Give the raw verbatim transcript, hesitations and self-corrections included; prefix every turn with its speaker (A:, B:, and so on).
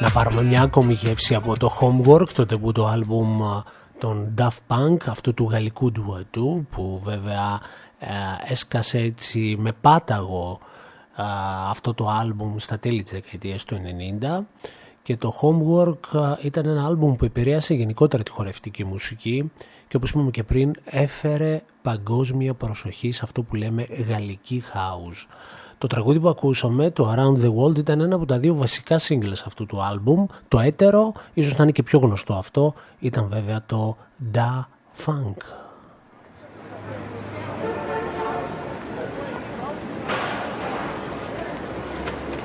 A: Να πάρουμε μια ακόμη γεύση από το Homework, το τεμπούτο άλμπουμ των Daft Punk, αυτού του γαλλικού ντουετού που βέβαια ε, έσκασε έτσι με πάταγο ε, αυτό το άλμπουμ στα τέλη της δεκαετίας του ενενήντα, και το Homework ήταν ένα άλμπουμ που επηρέασε γενικότερα τη χορευτική μουσική και όπως είπαμε και πριν έφερε παγκόσμια προσοχή σε αυτό που λέμε γαλλική house. Το τραγούδι που ακούσαμε, το Around the World, ήταν ένα από τα δύο βασικά singles αυτού του άλμπουμ. Το έτερο, ίσως να είναι και πιο γνωστό αυτό, ήταν βέβαια το Da Funk.